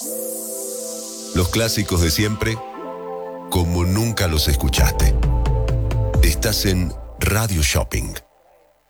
Los clásicos de siempre, como nunca los escuchaste. Estás en Radio Shopping.